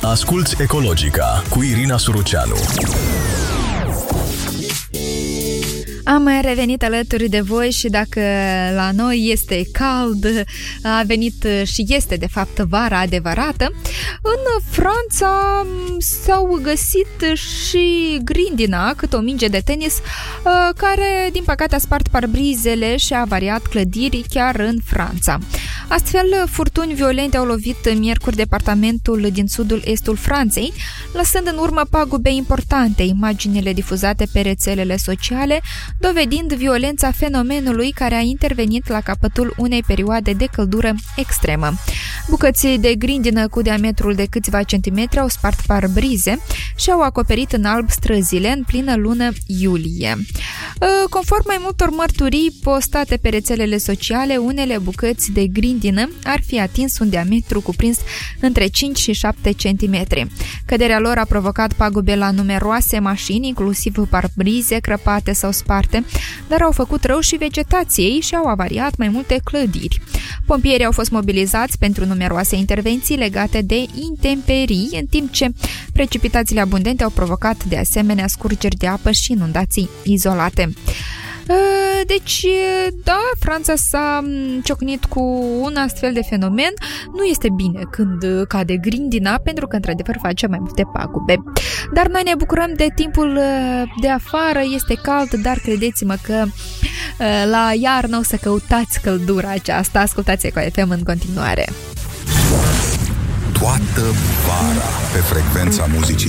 Asculți Ecologica cu Irina Suruceanu. Am revenit alături de voi și dacă la noi este cald, a venit și este de fapt vara adevărată, în Franța s-au găsit și grindina, cât o minge de tenis, care din păcate a spart parbrizele și a avariat clădiri chiar în Franța. Astfel, furtuni violente au lovit miercuri departamentul din sudul-estul Franței, lăsând în urmă pagube importante, imaginile difuzate pe rețelele sociale, dovedind violența fenomenului care a intervenit la capătul unei perioade de căldură extremă. Bucăți de grindină cu diametrul de câțiva centimetri au spart parbrize și au acoperit în alb străzile în plină lună iulie. Conform mai multor mărturii postate pe rețelele sociale, unele bucăți de grindină ar fi atins un diametru cuprins între 5 și 7 cm. Căderea lor a provocat pagube la numeroase mașini, inclusiv parbrize crăpate sau sparte, dar au făcut rău și vegetației și au avariat mai multe clădiri. Pompierii au fost mobilizați pentru numeroase intervenții legate de intemperii, în timp ce precipitațiile abundente au provocat de asemenea scurgeri de apă și inundații izolate. Deci, da, Franța s-a ciocnit cu un astfel de fenomen. Nu este bine când cade grindina, pentru că într-adevăr face mai multe pagube. Dar noi ne bucurăm de timpul de afară, este cald, dar credeți-mă că la iarnă o să căutați căldura aceasta. Ascultați Eco FM în continuare. Toată vara pe frecvența muzicii